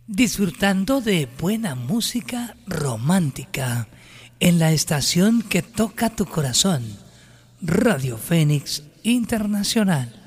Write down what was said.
disfrutando de buena música romántica en la estación que toca tu corazón, Radio Fénix Internacional.